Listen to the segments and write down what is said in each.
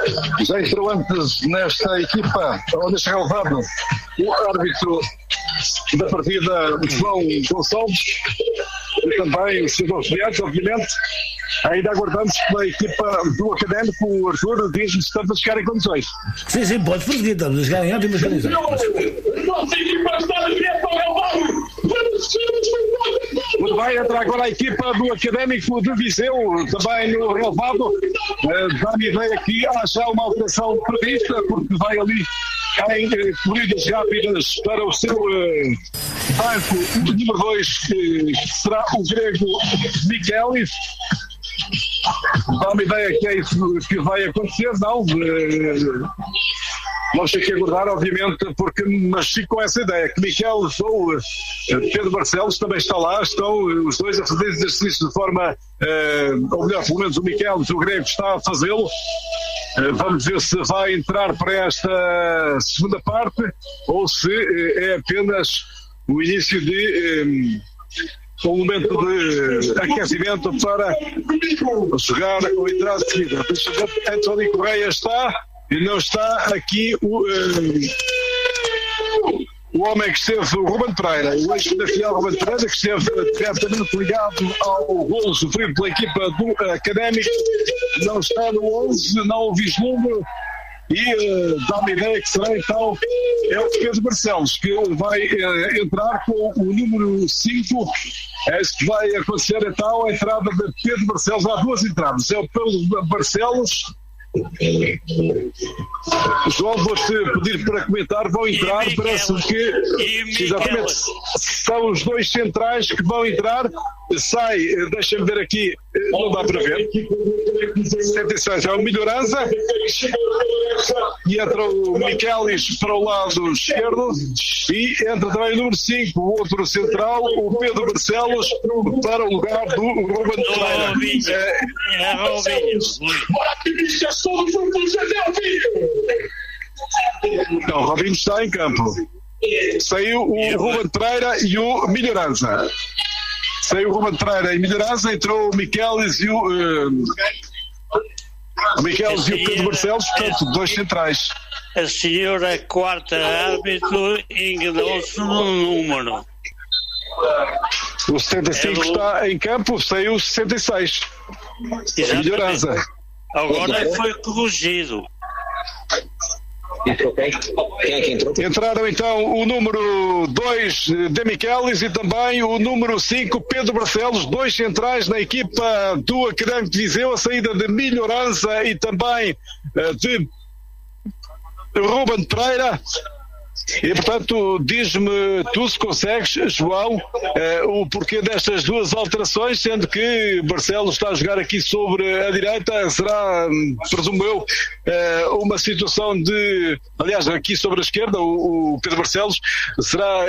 Já entrou antes nesta equipa, ou neste relevado, o árbitro da partida, João Gonçalves, e também os seus auxiliares, obviamente. Ainda aguardamos pela equipa do Académico. O Arthur diz-me se estamos a chegar em condições. Sim, pode prosseguir, estamos a chegar em ótimas condições. Nossa equipa está direto ao relevado. Muito bem, entra agora a equipa do Académico de Viseu, também no relevado. Dá-me ideia que há já uma alteração prevista, porque vai ali em corridas rápidas para o seu banco, o número 2, que será o grego Michelis. Dá-me ideia que é isso que vai acontecer, não? Vamos ter que aguardar, obviamente, mas fico com essa ideia, que Michelis ou Pedro Barcelos também está lá, estão os dois a fazer exercício de forma, ou melhor, pelo menos o Michelis, o grego, está a fazê-lo. Vamos ver se vai entrar para esta segunda parte ou se é apenas o início de um momento de aquecimento para jogar ou entrar de seguida. António Correia está e não está aqui o homem que esteve, o Ruben Pereira, o ex-final Ruben Pereira, que esteve diretamente ligado ao golo sofrido pela equipa do Académico, não está no 11, não o vislumbro, e dá-me ideia que será então o Pedro Barcelos, que vai entrar com o número 5. É isso que vai acontecer então, a entrada de Pedro Barcelos. Há duas entradas, é o Pedro Barcelos. João, vou-te pedir para comentar. Vão entrar, parece que exatamente são os dois centrais que vão entrar. Sai, deixa-me ver aqui, não dá para ver. 76 é o Melhorança e entra o Michelis para o lado esquerdo e entra também o número 5, o outro central, o Pedro Barcelos, para o lugar do Ruben Pereira. Não, o Robinho está em campo. Saiu o Ruben Pereira e o Melhorança. Saiu o Ruben Pereira e Melhorança, entrou o Michelis e o Pedro Barcelos, portanto, dois centrais. A senhora quarta árbitro enganou-se no número. O 75 está em campo, saiu o 66. Melhorança. Agora foi corrigido. Quem é que entrou? Entraram então o número 2 de Michelis e também o número 5 Pedro Barcelos, dois centrais na equipa do Académico de Viseu, a saída de Melhorança e também de Ruben Pereira. E portanto, diz-me tu, se consegues, João, o porquê destas duas alterações, sendo que Barcelos está a jogar aqui sobre a direita. Será, presumo eu, uma situação de, aliás, aqui sobre a esquerda, o Pedro Barcelos será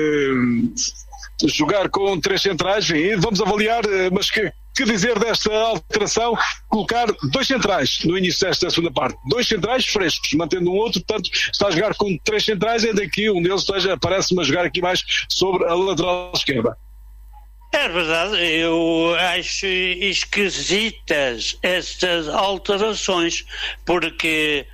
jogar com três centrais. E vamos avaliar, mas que dizer desta alteração? Colocar dois centrais no início desta segunda parte, dois centrais frescos, mantendo um outro, portanto está a jogar com três centrais, ainda que um deles parece-me a jogar aqui mais sobre a lateral esquerda. É verdade, eu acho esquisitas estas alterações, porque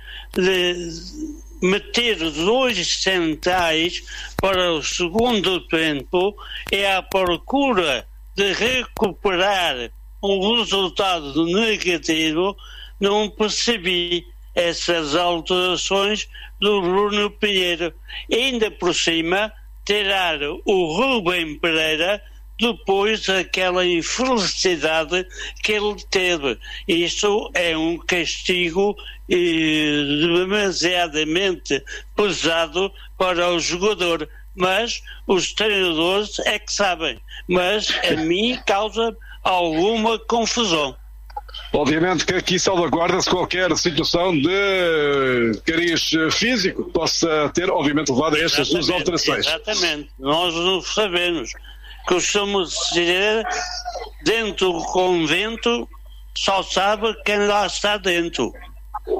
meter dois centrais para o segundo tempo é à procura de recuperar um resultado negativo. Não percebi essas alterações do Bruno Pinheiro. Ainda por cima, tirar o Ruben Pereira depois daquela infelicidade que ele teve. Isto é um castigo demasiadamente pesado para o jogador. Mas os treinadores é que sabem. Mas a mim causa alguma confusão. Obviamente que aqui salvaguarda-se qualquer situação de cariz físico que possa ter, obviamente, levado a estas duas alterações. Exatamente. Nós não sabemos. Costumamos dizer, dentro do convento, só sabe quem lá está dentro.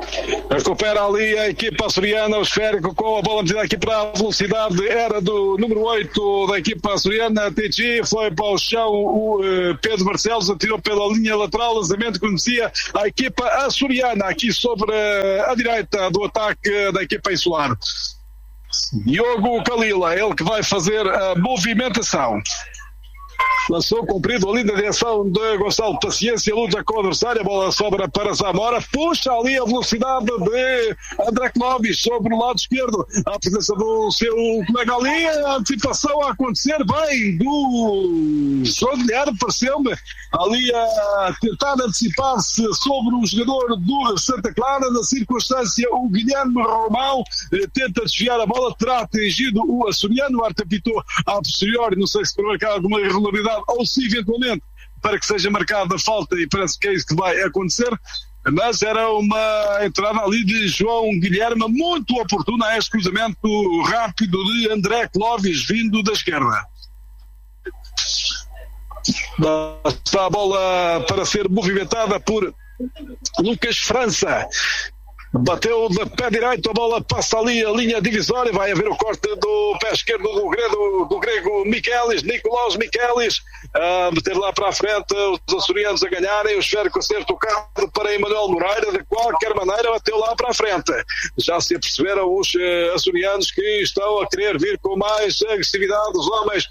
Recupera ali a equipa açoriana, o esférico com a bola metida aqui para a velocidade, era do número 8 da equipa açoriana, TG, foi para o chão o Pedro Barcelos, atirou pela linha lateral, lançamento que conhecia a equipa açoriana, aqui sobre a direita do ataque da equipa insular. Diogo Kalila, ele que vai fazer a movimentação. Lançou comprido ali na direção de Gonçalo Paciência, luta com o adversário, a bola sobra para Zamora, puxa ali a velocidade de André Clóvis sobre o lado esquerdo, a presença do seu colega ali, a antecipação a acontecer bem do João Guilherme, pareceu-me ali a tentar antecipar-se sobre o jogador do Santa Clara, na circunstância o Guilherme Romão tenta desviar a bola, terá atingido o açoriano, o árbitro apitou a posteriori, não sei se por marcar alguma irregularidade ou se eventualmente para que seja marcada a falta, e parece que é isso que vai acontecer, mas era uma entrada ali de João Guilherme muito oportuna a este cruzamento rápido de André Clóvis vindo da esquerda. Está a bola para ser movimentada por Lucas França. Bateu de pé direito, a bola passa ali a linha divisória, vai haver o corte do pé esquerdo do grego Michelis, Nicolau Michelis, a meter lá para a frente, os açorianos a ganharem, o esférico a ser tocado para Emanuel Moreira, de qualquer maneira bateu lá para a frente. Já se aperceberam os açorianos que estão a querer vir com mais agressividade, os homens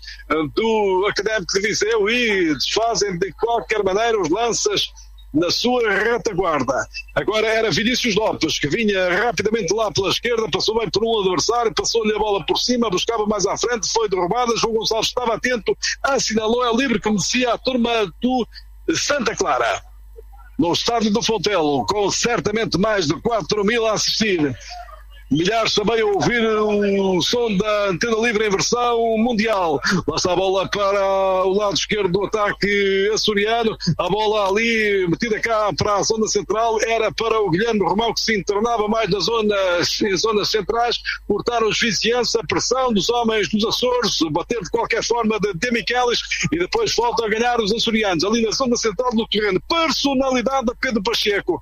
do Académico de Viseu, e desfazem de qualquer maneira os lanças na sua retaguarda. Agora era Vinícius Lopes, que vinha rapidamente lá pela esquerda, passou bem por um adversário, passou-lhe a bola por cima, buscava mais à frente, foi derrubada, João Gonçalves estava atento, assinalou, é livre, como dizia a turma do Santa Clara. No estádio do Fontelo, com certamente mais de 4.000 a assistir. Milhares também a ouvir o som da antena livre em versão mundial. Lá está a bola para o lado esquerdo do ataque açoriano. A bola ali metida cá para a zona central. Era para o Guilherme Romão, que se internava mais em zonas centrais. Cortaram os vizinhança, a pressão dos homens dos Açores, bater de qualquer forma de Michelis, e depois volta a ganhar os açorianos. Ali na zona central do terreno. Personalidade de Pedro Pacheco,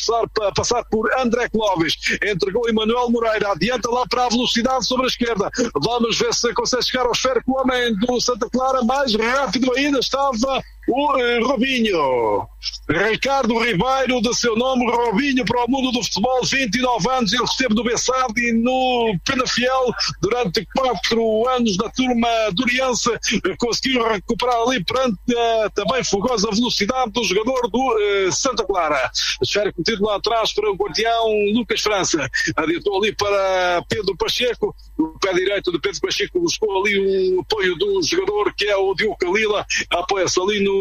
a passar por André Clóvis. Entregou Emanuel Moreira, adianta lá para a velocidade sobre a esquerda. Vamos ver se consegue chegar ao esférico. O homem do Santa Clara, mais rápido ainda estava o Robinho. Ricardo Ribeiro, de seu nome, Robinho, para o mundo do futebol, 29 anos, ele esteve no Bessade e no Penafiel durante 4 anos na turma duriense, conseguiu recuperar ali perante a também fogosa velocidade do jogador do Santa Clara. Esférico metido lá atrás para o guardião Lucas França, adiantou ali para Pedro Pacheco, o pé direito de Pedro Pacheco buscou ali o apoio do jogador que é o Diogo Kalila, apoia-se ali no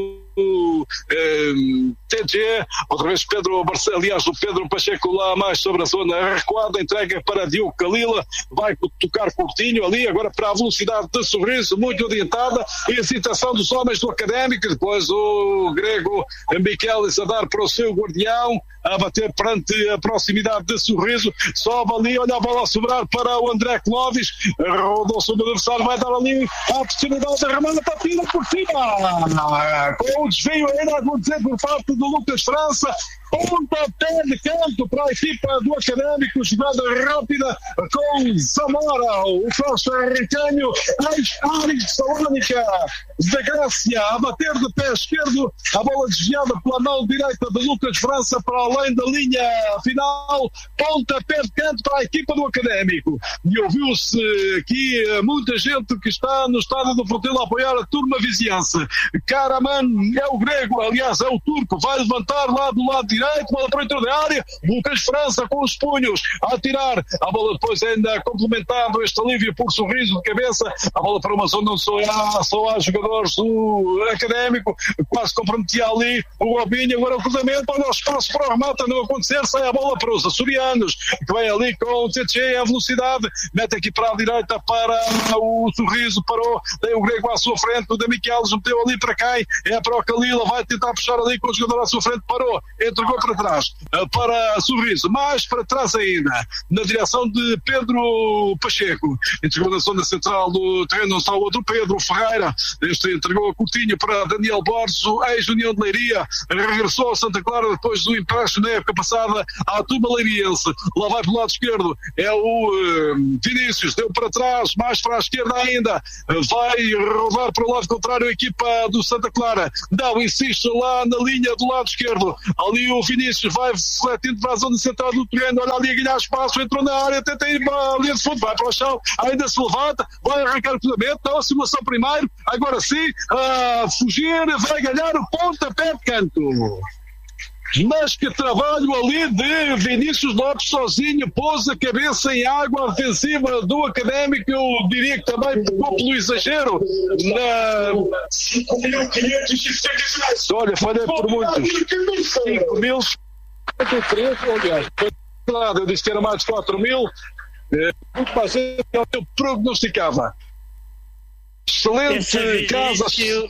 TG, outra vez Pedro Barcelos, aliás o Pedro Pacheco lá mais sobre a zona recuada, entrega para Diogo Kalila, vai tocar curtinho ali, agora para a velocidade de Sorriso, muito adiantada, e a hesitação dos homens do Académico, depois o grego Michelis a dar para o seu guardião, a bater perante a proximidade de Sorriso, sobe ali, olha a bola a sobrar para o André Clóvis, rodou sobre o adversário, vai dar ali a oportunidade de remar a partida por cima, com o desvio ainda a acontecer por parte do Lucas França, pontapé de canto para a equipa do Académico, jogada rápida com Zamora, o franco-americano, ex-Aris Salónica da Grécia, a bater de pé esquerdo, a bola desviada pela mão direita de Lucas França para além da linha final, pontapé de canto para a equipa do Académico. E ouviu-se aqui muita gente que está no estádio do Fontelo a apoiar a turma viziense. Karaman é o grego, aliás é o turco, vai levantar lá do lado direito, bola para dentro da área, Lucas França com os punhos a tirar, a bola depois ainda complementando este alívio por Sorriso de cabeça, a bola para uma zona onde só há jogadores do Académico, quase comprometia ali o Robinho, agora o cruzamento, olha o espaço para o remate, não acontecer, sai a bola para os açorianos, que vem ali com o TG a velocidade, mete aqui para a direita para o Sorriso, parou, tem o grego à sua frente, o de Michelis meteu ali para quem, é para o Kalila, vai tentar puxar ali com o jogador à sua frente, parou, entregou jogou para trás, para Sorriso, mais para trás ainda, na direção de Pedro Pacheco, entregou na zona central do terreno, está o outro Pedro Ferreira, este entregou a Coutinho para Daniel Borges, o ex-União de Leiria, regressou ao Santa Clara depois do empréstimo na época passada à turma leiriense, lá vai pelo lado esquerdo, é o Vinícius, deu para trás, mais para a esquerda ainda, vai rodar para o lado contrário a equipa do Santa Clara, não, insiste lá na linha do lado esquerdo, ali o Vinícius vai refletindo para a zona central do terreno, olha ali a ganhar espaço, entrou na área, tenta ir para a linha de fundo, vai para o chão, ainda se levanta, vai arrancar o cruzamento, dá a simulação primeiro, agora sim, a fugir, vai ganhar o pontapé de canto. Mas que trabalho ali de Vinícius Lopes sozinho, pôs a cabeça em água ofensiva do Académico, eu diria que também ficou pelo exagero. Olha, falhei por muitos. 5.053, aliás. Eu disse que era mais de 4.000. Muito mais do que eu prognosticava. Excelente casa.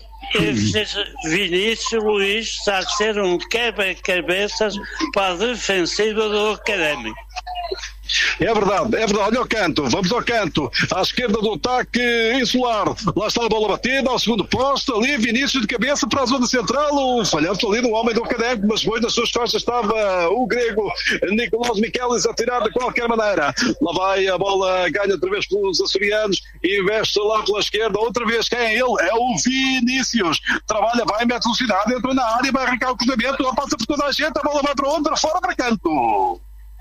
Vinícius Luís está a ser um quebra-cabeças para a defensiva do Académico. É verdade. Olha o canto, vamos ao canto, à esquerda do ataque insular, lá está a bola batida, ao segundo posto, ali Vinícius de cabeça para a zona central, o falhanço ali do homem do Académico, mas depois nas suas costas estava o grego Nicolás Michelis a tirar de qualquer maneira, lá vai a bola, ganha outra vez pelos açorianos, investe lá pela esquerda, outra vez, quem é ele? É o Vinícius, trabalha, vai, mete velocidade, entra na área, vai arrancar o cruzamento, passa por toda a gente, a bola vai para onde? Para fora, para canto.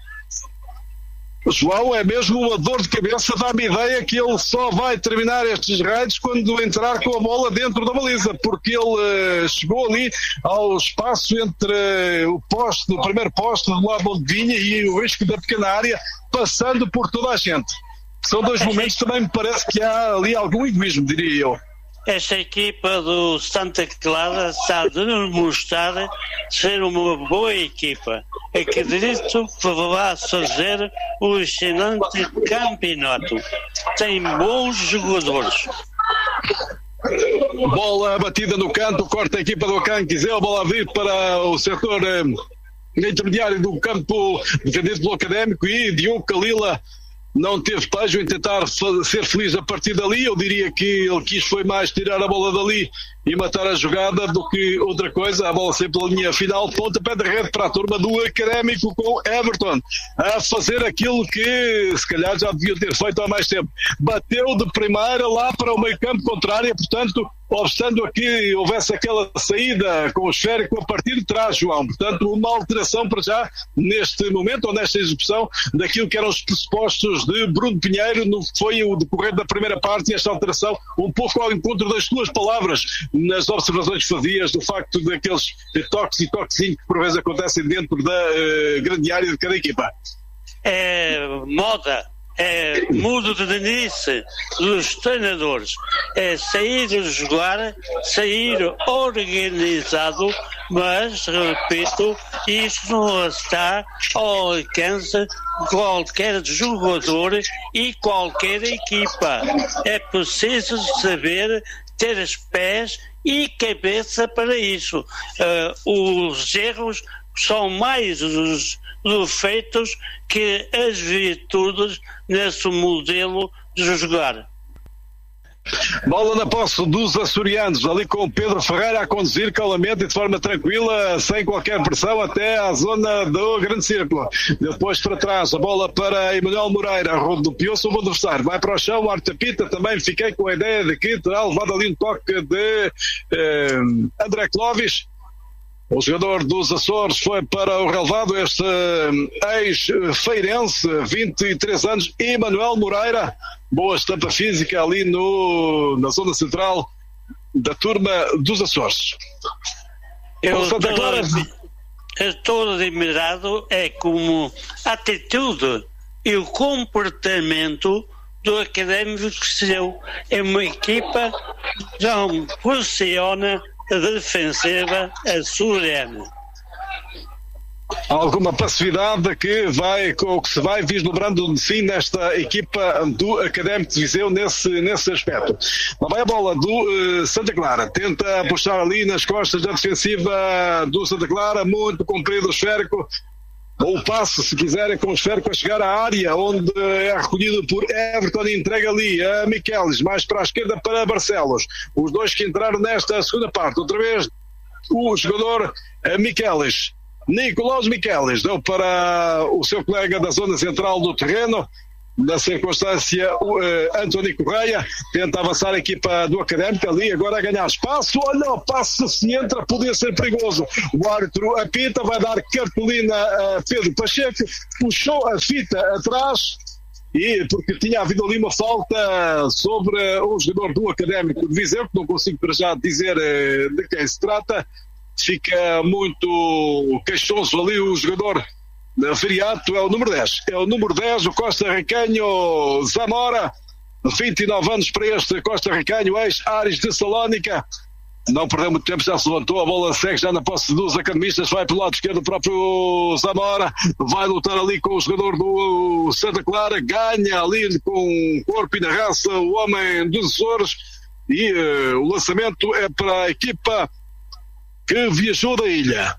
João, é mesmo uma dor de cabeça, dá-me ideia que ele só vai terminar estes raids quando entrar com a bola dentro da baliza, porque ele chegou ali ao espaço entre o poste, o primeiro poste do lado onde vinha e o risco da pequena área, passando por toda a gente. São dois momentos que também me parece que há ali algum egoísmo, diria eu. Esta equipa do Santa Clara está a demonstrar ser uma boa equipa. Acredito que vai fazer um excelente campeonato. Tem bons jogadores. Bola batida no canto, corta a equipa do Canquiseu, a bola a vir para o setor intermediário do campo defendido pelo Académico e Diogo Kalila não teve pejo em tentar ser feliz a partir dali. Eu diria que ele quis foi mais tirar a bola dali e matar a jogada do que outra coisa. A bola sempre pela linha final, pontapé de rede para a turma do Académico com Everton a fazer aquilo que se calhar já deviam ter feito há mais tempo. Bateu de primeira lá para o meio campo contrário, portanto, obstando a que houvesse aquela saída com o esférico a partir de trás, João. Portanto, uma alteração para já neste momento, ou nesta execução, daquilo que eram os pressupostos de Bruno Pinheiro, no que foi o decorrer da primeira parte, e esta alteração um pouco ao encontro das tuas palavras nas observações que fazias do facto daqueles toques e toquezinhos que por vezes acontecem dentro da grande área de cada equipa. É moda. É mudo de início dos treinadores, é sair a jogar, sair organizado, mas, repito, isso não está ao alcance de qualquer jogador e qualquer equipa. É preciso saber ter os pés e cabeça para isso. Os erros são mais os defeitos que as virtudes nesse modelo de jogar. Bola na posse dos açorianos, ali com o Pedro Ferreira a conduzir calmamente e de forma tranquila, sem qualquer pressão, até à zona do grande círculo. Depois para trás, a bola para Emanuel Moreira, rodopiou-se o adversário, vai para o chão, o Artapita, também fiquei com a ideia de que terá levado ali um toque de André Clovis. O jogador dos Açores foi para o relevado, este ex-feirense, 23 anos, Emanuel Moreira. Boa estampa física ali na zona central da turma dos Açores. Eu estou admirado como a atitude e o comportamento do Académico Viseu. É uma equipa que não pressiona a defensiva açoriana. alguma passividade que se vai vislumbrando sim nesta equipa do Académico de Viseu nesse aspecto. Lá vai a bola do Santa Clara, tenta puxar ali nas costas da defensiva do Santa Clara, muito comprido o esférico, ou o passe, se quiserem, com o esférico a chegar à área, onde é recolhido por Everton e entrega ali a Miquelis, mais para a esquerda para Barcelos. Os dois que entraram nesta segunda parte, outra vez o jogador Miquelis. Nicolás Miquelis deu para o seu colega da zona central do terreno. Na circunstância, António Correia tenta avançar a equipa do Académico ali, agora a ganhar espaço. Olha, o passo se entra, podia ser perigoso. O árbitro apita, vai dar cartolina a Pedro Pacheco, puxou a fita atrás, e porque tinha havido ali uma falta sobre o jogador do Académico de Viseu, que não consigo para já dizer de quem se trata. Fica muito queixoso ali o jogador Viriato, é o número 10. É o número 10, o Costa-Ricanho Zamora, 29 anos para este Costa-Ricanho, ex-Ares de Salónica. Não perdeu muito tempo, já se levantou, a bola segue já na posse dos academistas, vai pelo lado esquerdo o próprio Zamora, vai lutar ali com o jogador do Santa Clara, ganha ali com corpo e na raça o homem dos Açores, e o lançamento é para a equipa que viajou da ilha.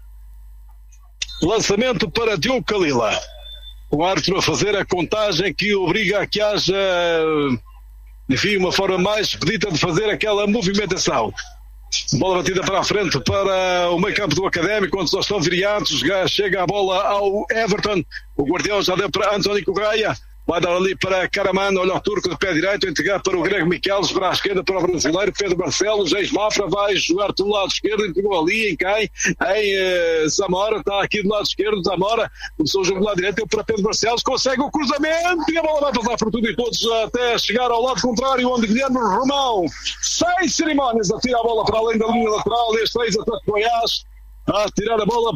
Lançamento para Diogo Kalila. O árbitro a fazer a contagem que obriga a que haja, enfim, uma forma mais expedita de fazer aquela movimentação. Bola batida para a frente para o meio campo do Académico, onde só estão viriados. Chega a bola ao Everton. O guardião já deu para António Correia. Vai dar ali para Caraman, olha o turco de pé direito, entregar para o Grego Miquelis, para a esquerda para o brasileiro Pedro Barcelos, ex-Mafra, vai jogar do lado esquerdo, entregou ali em quem? Em Zamora, está aqui do lado esquerdo, Zamora, começou o jogo do lado direito, deu para Pedro Barcelos, consegue o cruzamento e a bola vai passar por tudo e todos até chegar ao lado contrário, onde Guilherme Romão, sem cerimónias, atira a bola para além da linha lateral, este ex-ataque de Goiás, a tirar a bola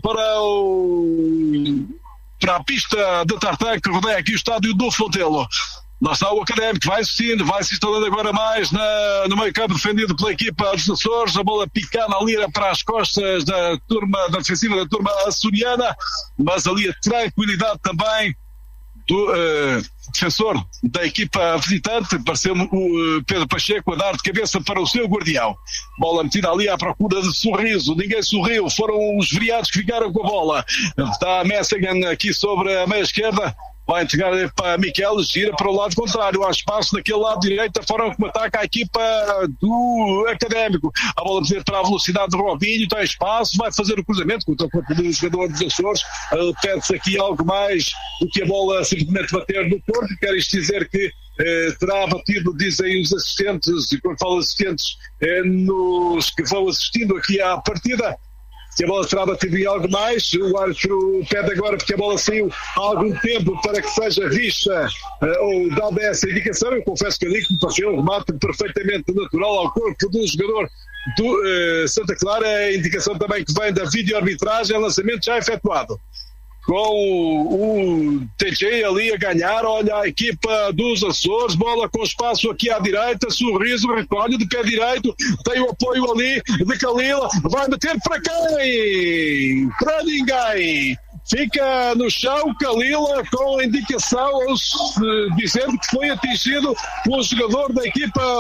para a pista de tartan que rodeia aqui o estádio do Fontelo. Lá está o Académico, vai se instalando agora mais no meio campo, defendido pela equipa dos Açores, a bola picada ali para as costas da defensiva da turma açoriana, mas ali a tranquilidade também do defensor da equipa visitante, pareceu-me o Pedro Pacheco a dar de cabeça para o seu guardião. Bola metida ali à procura de sorriso, ninguém sorriu, foram os viriados que ficaram com a bola. Está a Messigan aqui sobre a meia esquerda, vai entregar para Miquelis, gira para o lado contrário, há espaço naquele lado direito, a forma como ataca a equipa do Académico. A bola metida para a velocidade de Robinho, tem espaço, vai fazer o cruzamento com o corpo do jogador dos Açores. Pede-se aqui algo mais do que a bola simplesmente bater no corpo, quer isto dizer que terá batido, dizem os assistentes, e quando falo assistentes, nos que vão assistindo aqui à partida, que a bola terá batido em algo mais. O árbitro pede agora, porque a bola saiu há algum tempo, para que seja vista ou dada essa indicação. Eu confesso que ali que me pareceu um remate perfeitamente natural ao corpo do jogador do Santa Clara. A indicação também que vem da vídeo-arbitragem, lançamento já efetuado. Com o TJ ali a ganhar, olha a equipa dos Açores, bola com espaço aqui à direita, sorriso, recolhe de pé direito, tem o apoio ali de Kalila, vai meter para quem? Para ninguém. Fica no chão Kalila com a indicação, dizendo que foi atingido pelo jogador da equipa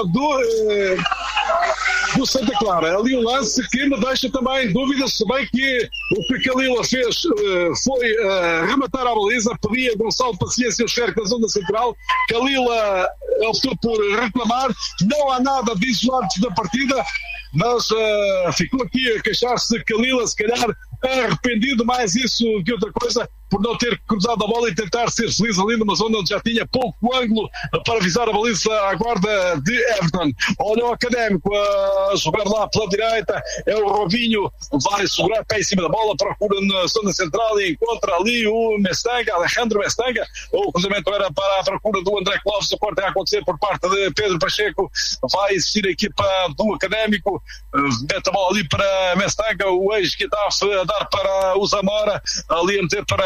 do Santa Clara. Ali o lance que me deixa também dúvidas, se bem que o que Kalila fez foi rematar a baliza, pedia Gonçalo paciência ao esférico da zona central. Kalila optou por reclamar, não há nada disso antes da partida, mas ficou aqui a queixar-se de Kalila, se calhar arrependido mais isso que outra coisa, por não ter cruzado a bola e tentar ser feliz ali numa zona onde já tinha pouco ângulo para visar a baliza à guarda de Everton. Olha o Académico a jogar lá pela direita, é o Robinho, vai segurar pé em cima da bola, procura na zona central e encontra ali o Mestanga, Alejandro Mestanga. O cruzamento era para a procura do André Clóvis, o corte a acontecer por parte de Pedro Pacheco, vai existir a equipa do Académico, mete a bola ali para Mestanga, o ex que está a dar para o Zamora, ali a meter para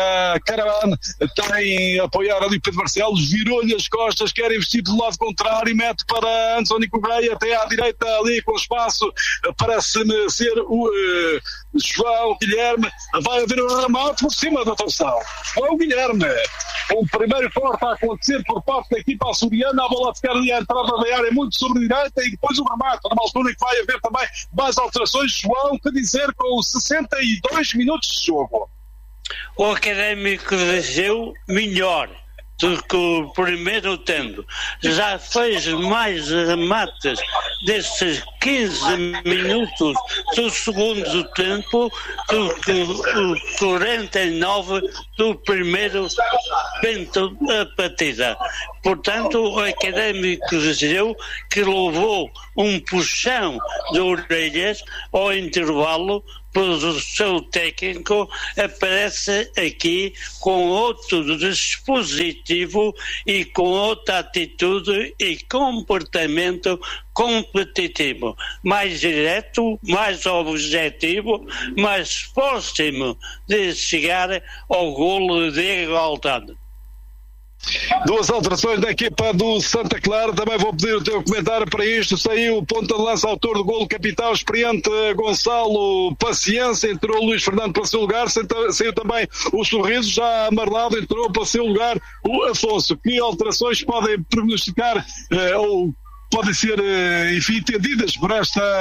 Caravan tem a apoiar ali Pedro Barcelos, virou-lhe as costas, quer investir do lado contrário e mete para António Correia, até à direita ali com espaço, parece-me ser o João Guilherme, vai haver um remate por cima da torção. João Guilherme, o primeiro corte a acontecer por parte da equipa açoriana, a bola a ficar ali à entrada da área muito sobre a direita e depois o remate, numa altura que vai haver também mais alterações. João, que dizer com 62 minutos de jogo? O Académico de Viseu melhor do que o primeiro tempo. Já fez mais remates destes 15 minutos do segundo tempo do que o 49 do primeiro tempo da partida. Portanto, o Académico de Viseu, que levou um puxão de orelhas ao intervalo pelo seu técnico, aparece aqui com outro dispositivo e com outra atitude e comportamento competitivo, mais direto, mais objetivo, mais próximo de chegar ao golo de igualdade. Duas alterações da equipa do Santa Clara, também vou pedir o teu comentário para isto. Saiu o ponta de lança, autor do golo, capitão experiente Gonçalo Paciência, entrou Luís Fernando para o seu lugar, saiu também o Sorriso, já amarelado, entrou para o seu lugar o Afonso. Que alterações podem prognosticar ou podem ser, enfim, entendidas por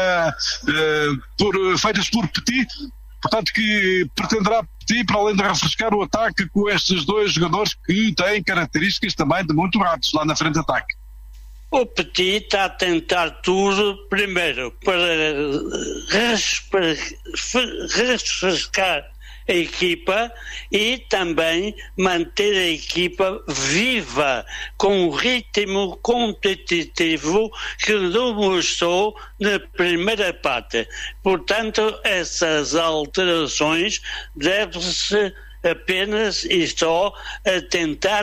feitas por Petit? Portanto, que pretenderá Petit, para além de refrescar o ataque com estes dois jogadores que têm características também de muito rápidos lá na frente de ataque. O Petit está a tentar tudo, primeiro, para refrescar a equipa e também manter a equipa viva, com o ritmo competitivo que demonstrou na primeira parte. Portanto, essas alterações devem-se apenas e só a tentar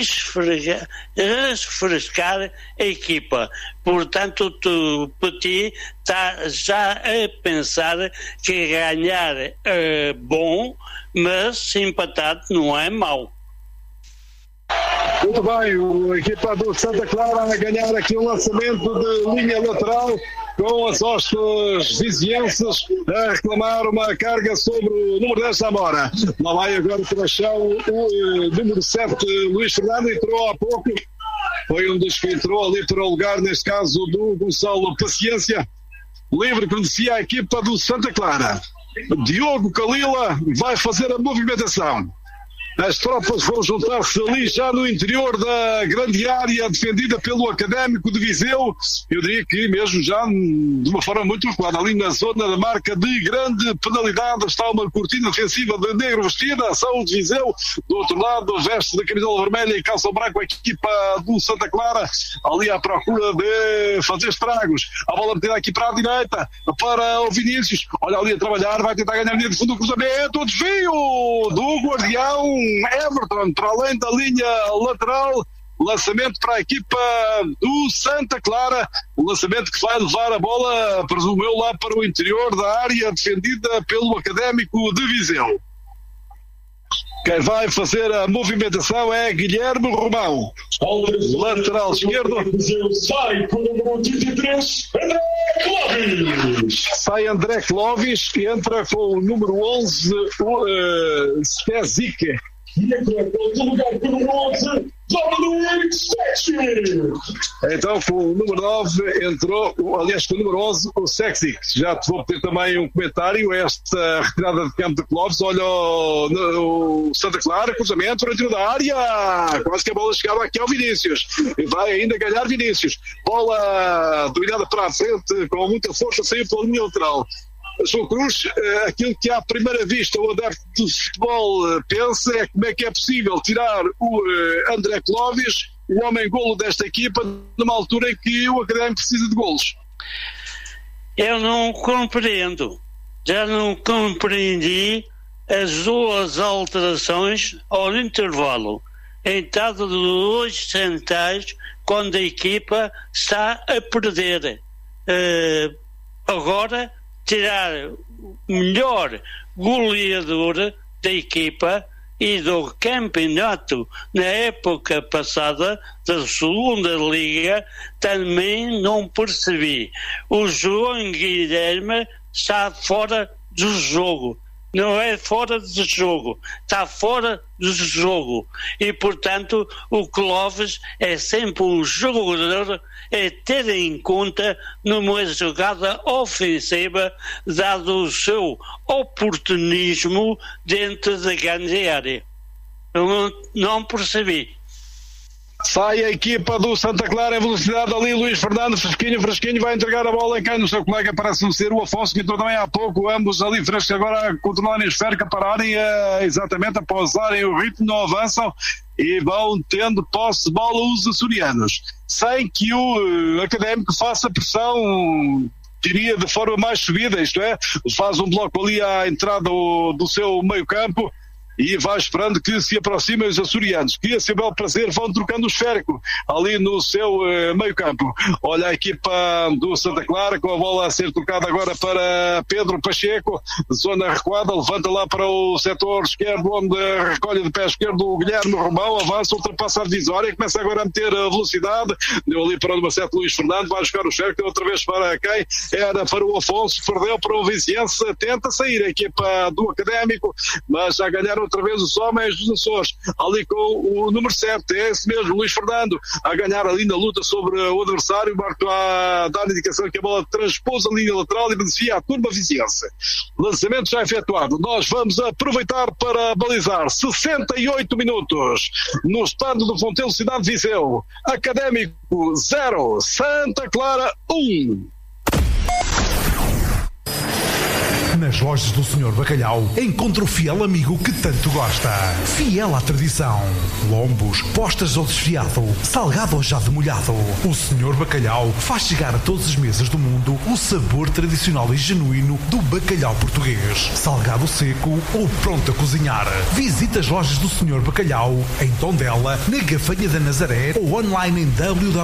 refrescar a equipa. Portanto, o Petit está já a pensar que ganhar é bom, mas empatar não é mau. Muito bem, a equipa do Santa Clara a ganhar aqui um lançamento de linha lateral, com as hostes vizienses a reclamar uma carga sobre o número 10 Zamora. Lá vai agora para o chão o número 7, Luís Fernando, entrou há pouco. Foi um dos que entrou ali para o lugar, neste caso, do Gonçalo Paciência. Livre conhecia a equipa do Santa Clara. Diogo Calila vai fazer a movimentação. As tropas vão juntar-se ali já no interior da grande área defendida pelo Académico de Viseu. Eu diria que mesmo já de uma forma muito recuada, ali na zona da marca de grande penalidade, está uma cortina defensiva de negro vestida, ação de Viseu. Do outro lado, veste da camisola vermelha e calça branco a equipa do Santa Clara, ali à procura de fazer estragos. A bola metida aqui para a direita, para o Vinícius. Olha ali a trabalhar, vai tentar ganhar a linha de fundo do cruzamento, o desvio do guardião Everton, para além da linha lateral, lançamento para a equipa do Santa Clara, o lançamento que vai levar a bola, presumo eu, lá para o interior da área defendida pelo Académico de Viseu. Quem vai fazer a movimentação é Guilherme Romão, lateral esquerdo. Sai com o número 23, André Clovis. Sai André Clovis e entra com o número 11, o Stezic. E entra no lugar com o número 11, Dominic Sexy. Então, com o número 9 entrou, aliás, com o número 11, o Sexy. Já te vou pedir também um comentário. Esta retirada de campo de Clovis. Olha o Santa Clara, cruzamento, dentro da área. Quase que a bola chegava aqui ao Vinícius. E vai ainda ganhar Vinícius. Bola dominada para a frente, com muita força, saiu pela linha lateral. João Cruz, aquilo que à primeira vista o adepto do futebol pensa é como é que é possível tirar o André Clovis, o homem-golo desta equipa, numa altura em que o Académico precisa de golos. Eu não compreendo. Já não compreendi as duas alterações ao intervalo. Entrada de dois centrais quando a equipa está a perder. Agora tirar o melhor goleador da equipa, e do campeonato na época passada da segunda liga também não percebi. O João Guilherme está fora do jogo. Não é fora de jogo, está fora do jogo. E, portanto, o Clóvis é sempre um jogador a ter em conta numa jogada ofensiva, dado o seu oportunismo dentro da grande área. Eu não percebi. Sai a equipa do Santa Clara em velocidade ali, Luís Fernando, fresquinho, vai entregar a bola em quem no seu colega, parece-me ser o Afonso, que entrou também há pouco, ambos ali frescos agora a controlarem a esfera, pararem exatamente a pausarem o ritmo, não avançam e vão tendo posse de bola os açorianos, sem que o Académico faça pressão, diria de forma mais subida, isto é, faz um bloco ali à entrada do seu meio campo, e vai esperando que se aproximem os açorianos, que a seu belo prazer vão trocando o esférico ali no seu meio campo. Olha a equipa do Santa Clara com a bola a ser trocada agora para Pedro Pacheco, zona recuada, levanta lá para o setor esquerdo, onde recolhe de pé esquerdo o Guilherme Romão, avança, ultrapassa a divisória, começa agora a meter velocidade, deu ali para o número 7 Luís Fernando, vai buscar o esférico, deu outra vez para quem? Era para o Afonso, perdeu para o Viziense, tenta sair a equipa do Académico, mas já ganharam outra vez os homens dos Açores, ali com o número 7, é esse mesmo, Luís Fernando, a ganhar ali na luta sobre o adversário, o Marco a dar a indicação que a bola transpôs a linha lateral e beneficia a turma viziense. Lançamento já efetuado, nós vamos aproveitar para balizar 68 minutos no estádio do Fontelo Cidade de Viseu. Académico 0, Santa Clara 1. Nas lojas do Sr. Bacalhau encontra o fiel amigo que tanto gosta. Fiel à tradição. Lombos, postas ou desfiado, salgado ou já demolhado. O Sr. Bacalhau faz chegar a todas as mesas do mundo o sabor tradicional e genuíno do bacalhau português. Salgado seco ou pronto a cozinhar. Visite as lojas do Sr. Bacalhau em Tondela, na Gafanha da Nazaré ou online em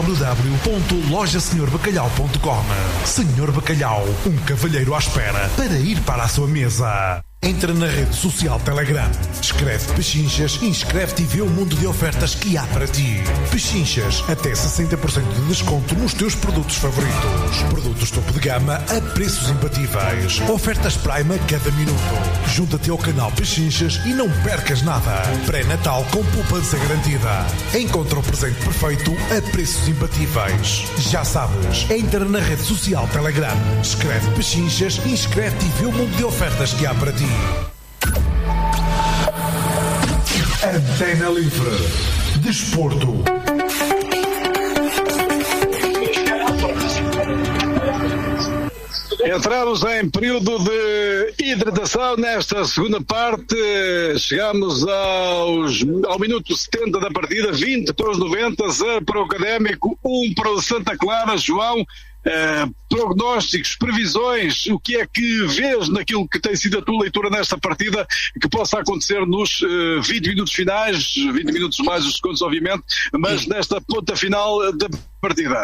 www.lojasenhorbacalhau.com. Sr. Bacalhau, um cavalheiro à espera para ir para a sua mesa. Entra na rede social Telegram, escreve Pechinchas, inscreve-te e vê o mundo de ofertas que há para ti. Pechinchas, até 60% de desconto nos teus produtos favoritos. Produtos topo de gama a preços imbatíveis. Ofertas Prime a cada minuto. Junta-te ao canal Pechinchas e não percas nada. Pré-natal com poupança garantida. Encontra o presente perfeito a preços imbatíveis. Já sabes, entra na rede social Telegram, escreve Pechinchas, inscreve-te e vê o mundo de ofertas que há para ti. Antena Livre. Desporto. Entramos em período de hidratação nesta segunda parte, chegamos ao minuto 70 da partida, 20 para os 90, 0 para o Académico, 1 para o Santa Clara. João, prognósticos, previsões, o que é que vês naquilo que tem sido a tua leitura nesta partida que possa acontecer nos 20 minutos finais, 20 minutos mais os segundos obviamente, mas nesta ponta final da partida?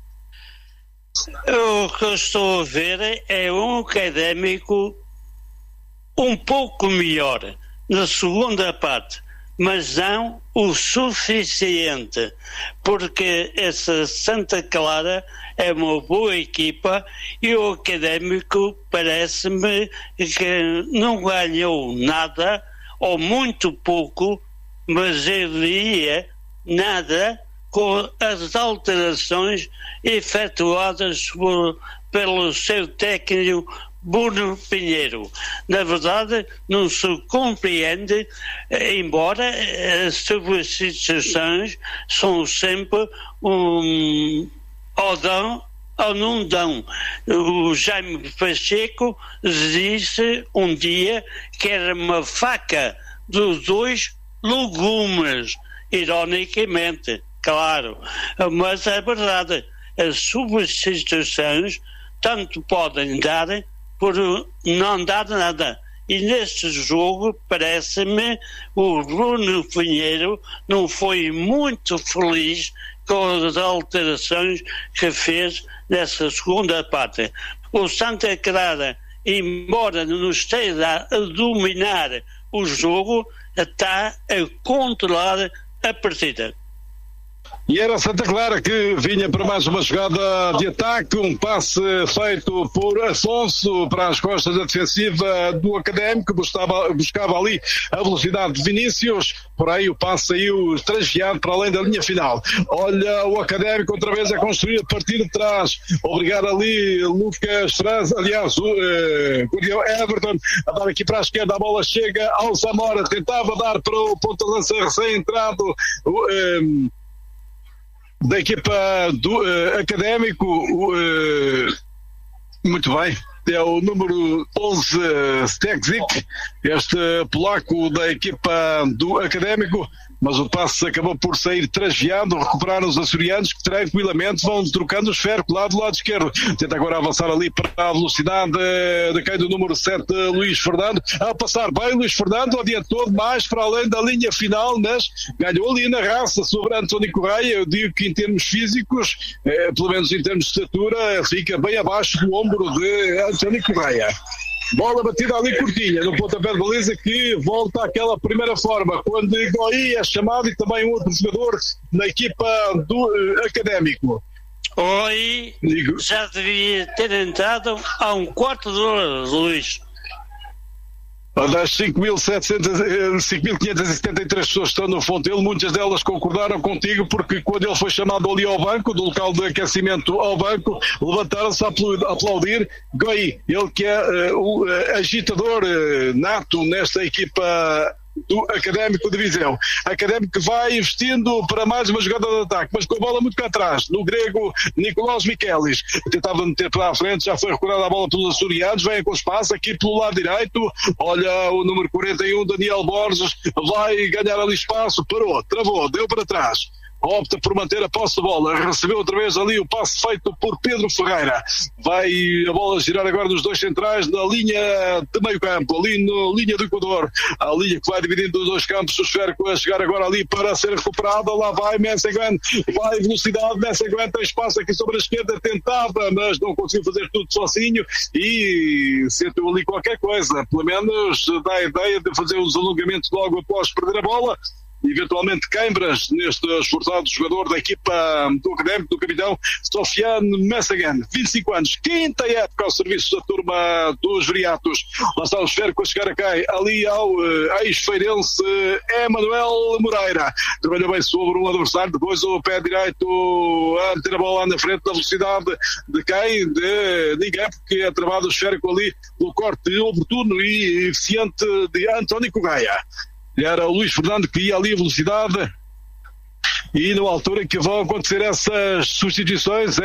O que eu estou a ver é um Académico um pouco melhor na segunda parte, mas não o suficiente, porque essa Santa Clara é uma boa equipa e o Académico parece-me que não ganhou nada, ou muito pouco, mas eu diria nada, com as alterações efetuadas pelo seu técnico Bruno Pinheiro. Na verdade, não se compreende, embora as substituições são sempre ou dão ou não dão. O Jaime Pacheco disse um dia que era uma faca dos dois legumes, ironicamente. Claro, mas é verdade, as substituições tanto podem dar por não dar nada. E neste jogo, parece-me, o Bruno Pinheiro não foi muito feliz com as alterações que fez nessa segunda parte. O Santa Clara, embora não esteja a dominar o jogo, está a controlar a partida. E era Santa Clara que vinha para mais uma jogada de ataque, um passe feito por Afonso para as costas da defensiva do Académico, buscava ali a velocidade de Vinícius, por aí o passe saiu transviado para além da linha final. Olha o Académico outra vez a construir a partir de trás, obrigar ali Lucas Franz, aliás o Everton a dar aqui para a esquerda, a bola chega ao Zamora, tentava dar para o ponta de lança recém-entrado da equipa do Académico, muito bem, é o número 11, Stekzik, este polaco da equipa do Académico, mas o passe acabou por sair transviado, recuperaram os açorianos que tranquilamente vão trocando o esférico lá do lado esquerdo. Tenta agora avançar ali para a velocidade de quem do número 7, Luís Fernando, a passar bem Luís Fernando, adiantou mais para além da linha final, mas ganhou ali na raça sobre António Correia. Eu digo que em termos físicos, pelo menos em termos de estatura, fica bem abaixo do ombro de António Correia. Bola batida ali curtinha, no pontapé de baliza, que volta àquela primeira forma, quando Goi é chamado e também um outro jogador na equipa do Académico. Oi, já devia ter entrado há um quarto de hora, Luís. Das 5.573 pessoas que estão no Fontelo, muitas delas concordaram contigo, porque quando ele foi chamado ali ao banco, do local de aquecimento ao banco, levantaram-se a aplaudir Goi, ele que é o agitador nato nesta equipa do Académico de Viseu. Académico que vai investindo para mais uma jogada de ataque, mas com a bola muito cá atrás, no grego Nicolás Michelis, tentava meter para a frente, já foi recuperada a bola pelos açorianos, vem com espaço aqui pelo lado direito, olha o número 41, Daniel Borges, vai ganhar ali espaço, parou, travou, deu para trás, opta por manter a posse de bola, recebeu outra vez ali o passe feito por Pedro Ferreira, vai a bola girar agora nos dois centrais na linha de meio campo, ali na linha do Equador, a linha que vai dividindo os dois campos, o esférico a chegar agora ali para ser recuperada, lá vai Messeguin, vai velocidade, Messeguin tem espaço aqui sobre a esquerda, tentava, mas não conseguiu fazer tudo sozinho e sentiu ali qualquer coisa, pelo menos dá a ideia de fazer os alongamentos logo após perder a bola. Eventualmente queimbras neste esforçado jogador da equipa do Académico, do capitão Sofiane Messeguin, 25 anos, quinta época ao serviço da turma dos Viriatos. Lá está o esférico a chegar a quem? Ali ao ex-feirense Emanuel Moreira, trabalhou bem sobre um adversário, depois o pé direito a meter a bola lá na frente da velocidade de quem? De ninguém, porque é travado o esférico ali pelo corte oportuno e eficiente de António Correia. Era o Luís Fernando que ia ali a velocidade e na altura em que vão acontecer essas substituições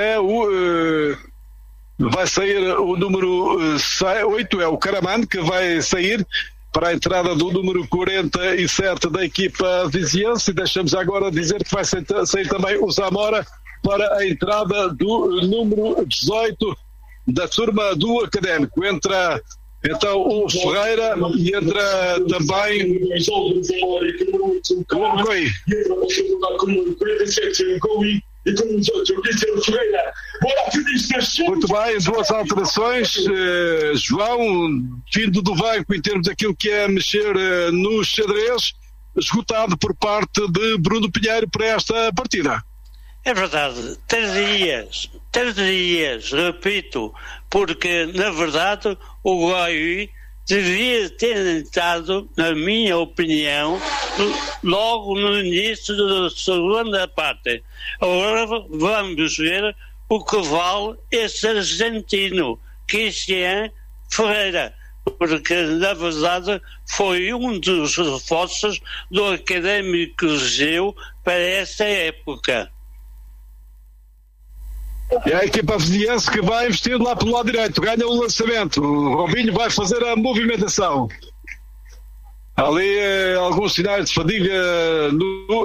vai sair o número 8, é o Caraman que vai sair para a entrada do número 47 da equipa viziense, e deixamos agora dizer que vai sair também o Zamora para a entrada do número 18 da turma do Académico. Entra então o Ferreira e entra também o Goi. Muito bem, duas alterações, João, vindo do banco em termos daquilo que é mexer no xadrez, esgotado por parte de Bruno Pinheiro para esta partida. É verdade, 3 dias, repito, porque na verdade o Goi devia ter entrado, na minha opinião, logo no início da segunda parte. Agora vamos ver o que vale esse argentino, Cristian Ferreira, porque na verdade foi um dos reforços do Académico Viseu para esta época. É a equipa viziense que vai investir lá pelo lado direito, ganha o lançamento, o Robinho vai fazer a movimentação. Ali alguns sinais de fadiga no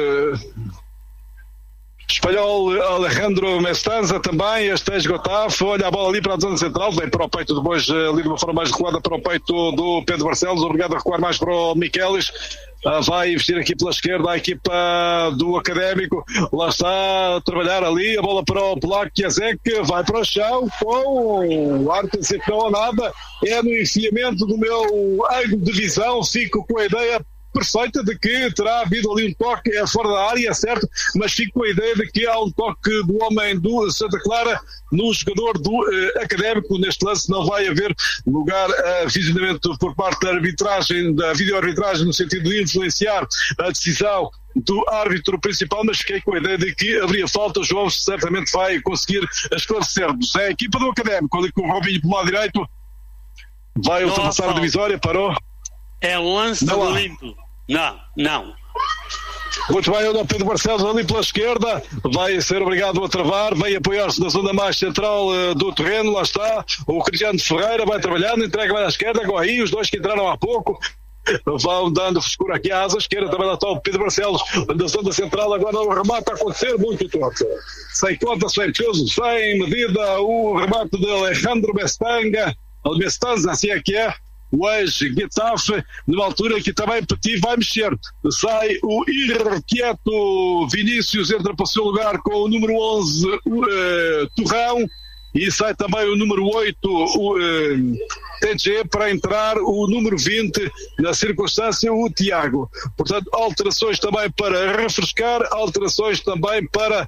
espanhol Alejandro Mestanza também, este ex-Gotaf, olha a bola ali para a zona central, vem para o peito depois ali de uma forma mais recuada para o peito do Pedro Barcelos, obrigado a recuar mais para o Michelis. Vai investir aqui pela esquerda a equipa do Académico, lá está a trabalhar ali, a bola para o Polaco Kiazek, vai para o chão com o árbitro sem não há nada, é no enfiamento do meu ângulo de visão, fico com a ideia perfeita de que terá havido ali um toque fora da área, é certo, mas fico com a ideia de que há um toque do homem do Santa Clara no jogador do Académico. Neste lance não vai haver lugar a visionamento por parte da arbitragem, da videoarbitragem, no sentido de influenciar a decisão do árbitro principal, mas fiquei com a ideia de que haveria falta. O João certamente vai conseguir esclarecer-nos. É a equipa do Académico, ali com o Robinho pelo lado direito, vai ultrapassar a divisória, parou. É lance limpo. Não. Muito bem, o Pedro Barcelos ali pela esquerda, vai ser obrigado a travar, vai apoiar-se na zona mais central do terreno, lá está, o Cristiano Ferreira vai trabalhando, entrega lá à esquerda, agora aí, os dois que entraram há pouco, vão dando frescura aqui à asa esquerda, também lá está o Pedro Barcelos, na zona central, agora o remate a acontecer, muito torto. Sem conta, sem peso, sem medida, o remate de Alejandro Mestanza, assim é que é, o ex-Getafe, numa altura que também Petit vai mexer. Sai o irrequieto Vinícius, entra para o seu lugar com o número 11, Torrão, e sai também o número 8, o TG, para entrar o número 20, na circunstância, o Tiago. Portanto, alterações também para refrescar, alterações também para...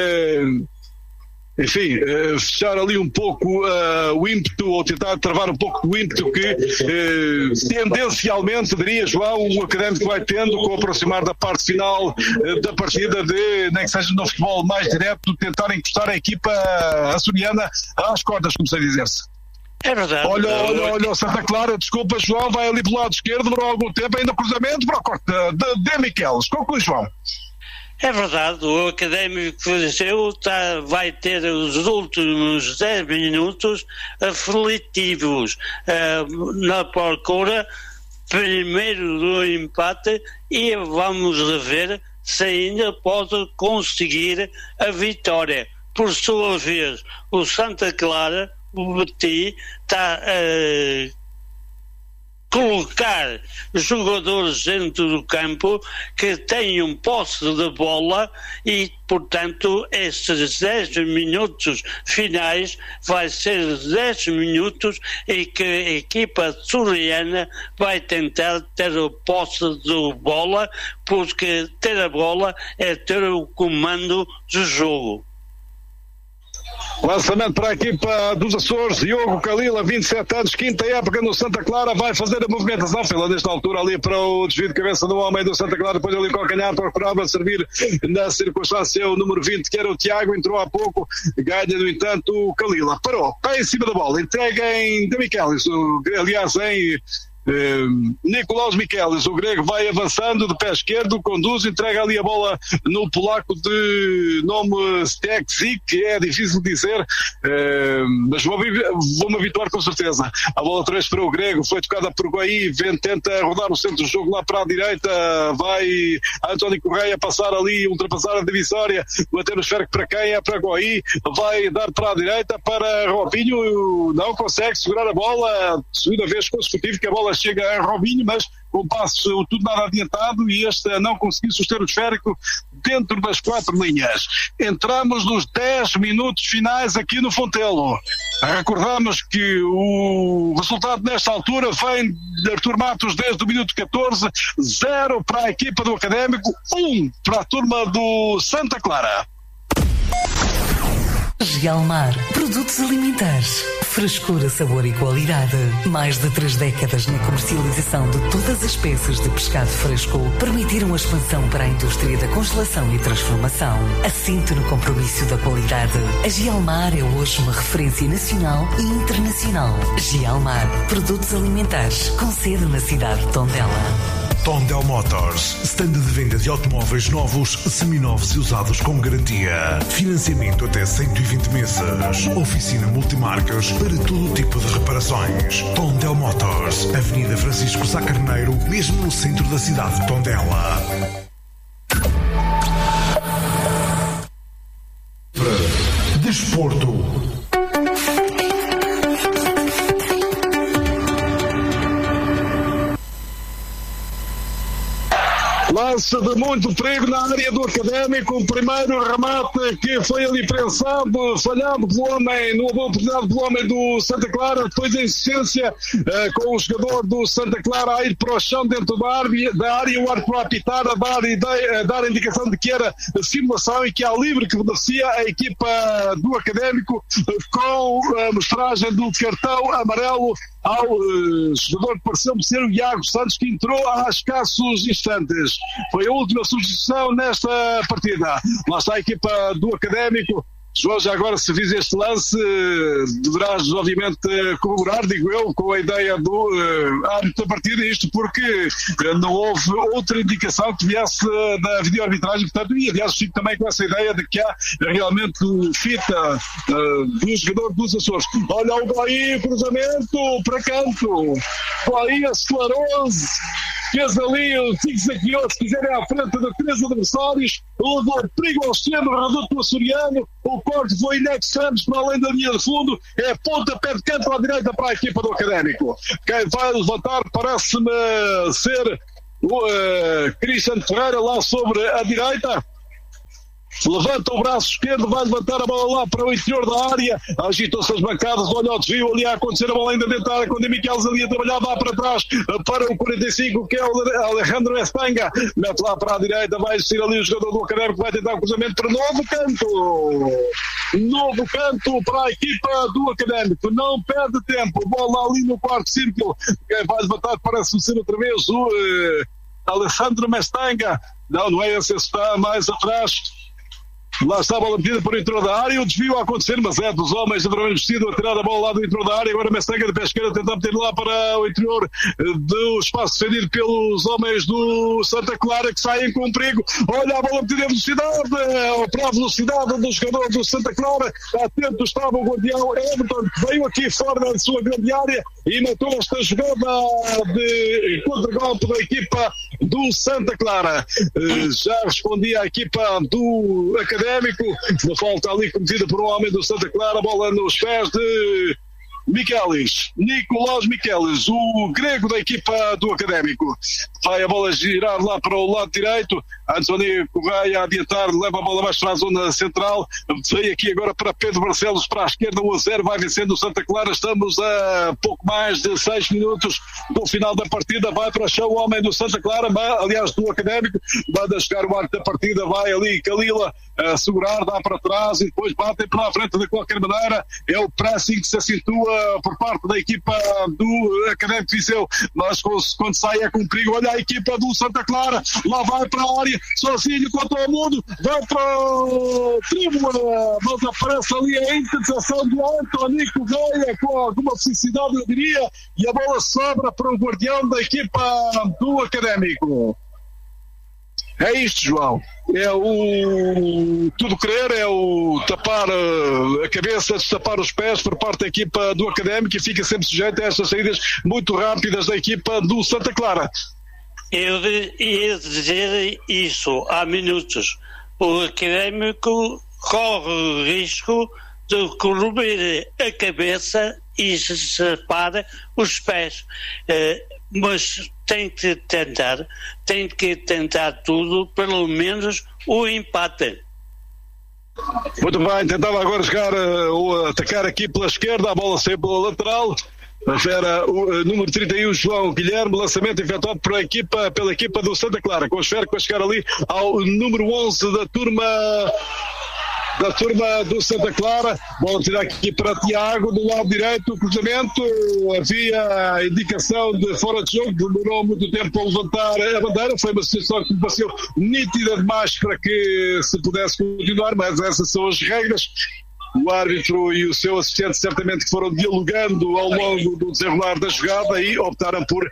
fechar ali um pouco o ímpeto, ou tentar travar um pouco do ímpeto que tendencialmente, diria João, o Académico vai tendo com o aproximar da parte final da partida, de, nem que seja no futebol mais direto, tentar encostar a equipa açoriana às cordas, como se dizer-se. É verdade. Olha o Santa Clara, desculpa João, vai ali pelo lado esquerdo, demorou algum tempo, ainda cruzamento para o corte de Miquelis. Conclui, João. É verdade, o Académico de Viseu vai ter os últimos 10 minutos aflitivos na procura, primeiro do empate, e vamos ver se ainda pode conseguir a vitória. Por sua vez, o Santa Clara, o Betis, está a colocar jogadores dentro do campo que tenham posse de bola e, portanto, esses 10 minutos finais vai ser 10 minutos em que a equipa açoriana vai tentar ter a posse de bola, porque ter a bola é ter o comando do jogo. Lançamento para a equipa dos Açores, Diogo Calila, 27 anos, quinta época no Santa Clara, vai fazer a movimentação, fila nesta altura ali para o desvio de cabeça do homem do Santa Clara, depois ali com o calcanhar, procurava servir na circunstância o número 20, que era o Tiago, entrou há pouco, ganha no entanto o Calila, parou, está em cima da bola, entrega em de Miquelis, aliás em Nicolaus Miquelis, o grego vai avançando de pé esquerdo, conduz, entrega ali a bola no polaco de nome Stekzik, que é difícil de dizer, mas vou-me habituar com certeza. A bola 3 para o grego, foi tocada por Guaí, tenta rodar o centro do jogo lá para a direita, vai António Correia passar ali, ultrapassar a divisória, bater o esférico para quem? É para Guaí, vai dar para a direita para Robinho, não consegue segurar a bola, segunda vez consecutiva que a bola chega a Robinho, mas com passo tudo nada adiantado, e este não conseguiu suster o esférico dentro das 4 linhas. Entramos nos 10 minutos finais aqui no Fontelo. Recordamos que o resultado nesta altura vem de Artur Matos desde o minuto 14, 0 para a equipa do Académico, 1 para a turma do Santa Clara. Gelmar, produtos alimentares, frescura, sabor e qualidade. Mais de 3 décadas na comercialização de todas as espécies de pescado fresco permitiram a expansão para a indústria da congelação e transformação. Assente no compromisso da qualidade. A Gelmar é hoje uma referência nacional e internacional. Gelmar, produtos alimentares, com sede na cidade de Tondela. Tondel Motors, stand de venda de automóveis novos, seminovos e usados com garantia. Financiamento até 120 meses. Oficina multimarcas para todo tipo de reparações. Tondel Motors, Avenida Francisco Sá Carneiro, mesmo no centro da cidade de Tondela. Desporto. lance de muito perigo na área do Académico. O primeiro remate que foi ali prensado, falhado pelo homem, numa boa oportunidade pelo homem do Santa Clara. Depois a insistência com o jogador do Santa Clara a ir para o chão dentro da área, o árbitro a apitar, a dar a indicação de que era simulação e que há livre que beneficia a equipa do Académico, com a mostragem do cartão amarelo ao jogador que pareceu-me ser o Iago Santos, que entrou há escassos instantes. Foi a última substituição nesta partida. Lá está a equipa do Académico. João, já agora, se fiz este lance, deverás obviamente corroborar, digo eu, com a ideia do árbitro da partida, isto porque não houve outra indicação que viesse da videoarbitragem, portanto, e aliás fico também com essa ideia de que há realmente fita do jogador dos Açores. Olha o Bahia, cruzamento para canto, Bahia acelerou-se, fez ali o zigzagueou, se quiserem, à frente de 3 adversários, levou perigo ao extremo, reduto açoriano, o corte foi Inex Santos para além da linha de fundo, é pontapé de canto à direita para a equipa do Académico. Quem vai levantar parece-me ser o Cristiano Ferreira lá sobre a direita. Levanta o braço esquerdo, vai levantar a bola lá para o interior da área, agitam-se as bancadas, olha o desvio ali a acontecer, a bola ainda dentro da área, quando o Miquelis ali a trabalhar, vai para trás para o 45, que é o Alejandro Estanga, mete lá para a direita, vai existir ali o jogador do Académico, vai tentar o cruzamento para novo canto para a equipa do Académico, não perde tempo, bola ali no quarto círculo, quem vai levantar parece ser outra vez o Alejandro Mestanga, não é esse, está mais atrás. Lá está a bola metida por dentro da área, o desvio a acontecer, mas é dos homens de vermelho vestido a tirar a bola lá do interior da área. Agora Mestanga de pé esquerda tentar meter lá para o interior do espaço defendido pelos homens do Santa Clara, que saem com perigo. Olha a bola metida em velocidade, para a velocidade do jogador do Santa Clara. Atento estava o guardião Everton, que veio aqui fora da sua grande área e matou esta jogada de contra-golpe da equipa do Santa Clara. Já respondia a equipa do Académico, uma falta ali cometida por um homem do Santa Clara, bola nos pés de Nicolás Miquelis, o grego da equipa do Académico. Vai a bola girar lá para o lado direito, António Correia a adiantar, leva a bola mais para a zona central, veio aqui agora para Pedro Barcelos, para a esquerda, 1-0, vai vencendo o Santa Clara. Estamos a pouco mais de 6 minutos do final da partida, vai para o chão o homem do Santa Clara, aliás do Académico, manda chegar o arco da partida, vai ali Kalila a segurar, dá para trás e depois batem para a frente de qualquer maneira. É o pressing que se acentua por parte da equipa do Académico de Viseu, mas quando sai é com perigo. Olha a equipa do Santa Clara, lá vai para a área, sozinho contra o mundo, vai para o tribuna, mas aparece ali a interceptação do António Correia com alguma felicidade, eu diria, e a bola sobra para o guardião da equipa do Académico. É isto, João. É o tudo querer, é o tapar a cabeça, destapar os pés por parte da equipa do Académico, e fica sempre sujeito a estas saídas muito rápidas da equipa do Santa Clara. Eu ia dizer isso há minutos. O Académico corre o risco de corromper a cabeça e separa os pés. Mas tem que tentar tudo, pelo menos o empate. Muito bem, tentava agora chegar atacar aqui pela esquerda, a bola saiu pela lateral. Era o número 31, João Guilherme, lançamento efetuado pela equipa do Santa Clara, com o esférico a chegar ali ao número 11 da turma do Santa Clara. Bola tirar aqui para Tiago, do lado direito, o cruzamento, havia a indicação de fora de jogo, demorou muito tempo a levantar a bandeira, foi uma situação que me pareceu nítida demais para que se pudesse continuar, mas essas são as regras. O árbitro e o seu assistente certamente que foram dialogando ao longo do desenrolar da jogada e optaram por